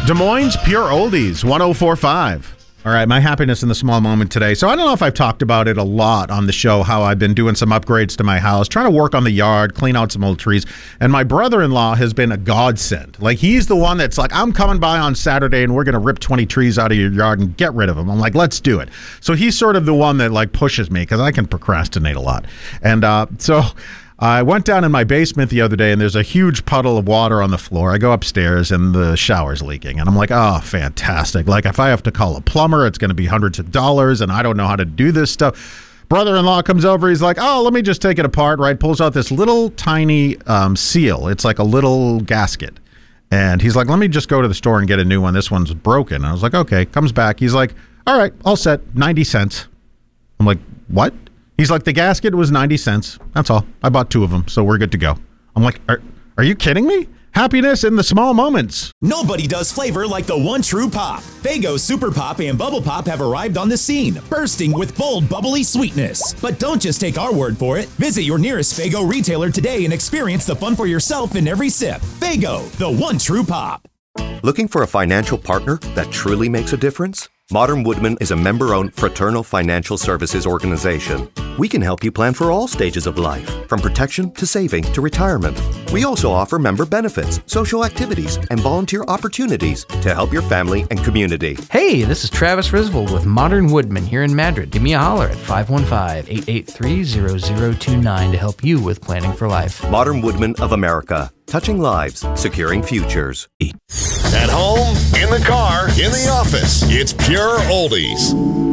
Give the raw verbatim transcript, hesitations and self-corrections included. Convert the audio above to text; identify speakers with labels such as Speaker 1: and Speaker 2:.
Speaker 1: Des Moines Pure Oldies, one oh four point five. All right, my happiness in the small moment today. So I don't know if I've talked about it a lot on the show, how I've been doing some upgrades to my house, trying to work on the yard, clean out some old trees. And my brother-in-law has been a godsend. Like, he's the one that's like, I'm coming by on Saturday and we're going to rip twenty trees out of your yard and get rid of them. I'm like, let's do it. So he's sort of the one that, like, pushes me because I can procrastinate a lot. And uh, so... I went down in my basement the other day, and there's a huge puddle of water on the floor. I go upstairs, and the shower's leaking. And I'm like, oh, fantastic. Like, if I have to call a plumber, it's going to be hundreds of dollars, and I don't know how to do this stuff. Brother-in-law comes over. He's like, oh, let me just take it apart, right? Pulls out this little tiny um, seal. It's like a little gasket. And he's like, let me just go to the store and get a new one. This one's broken. And I was like, okay. Comes back. He's like, all right, all set, ninety cents. I'm like, what? He's like, the gasket was ninety cents. That's all. I bought two of them, so we're good to go. I'm like, are, are you kidding me? Happiness in the small moments.
Speaker 2: Nobody does flavor like the one true pop. Faygo Super Pop and Bubble Pop have arrived on the scene, bursting with bold, bubbly sweetness. But don't just take our word for it. Visit your nearest Faygo retailer today and experience the fun for yourself in every sip. Faygo, the one true pop.
Speaker 3: Looking for a financial partner that truly makes a difference? Modern Woodmen is a member-owned fraternal financial services organization. We can help you plan for all stages of life, from protection to saving to retirement. We also offer member benefits, social activities, and volunteer opportunities to help your family and community.
Speaker 4: Hey, this is Travis Risvold with Modern Woodmen here in Madrid. Give me a holler at five one five, eight eight three, zero zero two nine to help you with planning for life.
Speaker 3: Modern Woodmen of America. Touching lives, securing futures.
Speaker 5: At home, in the car, in the office, it's Pure Oldies.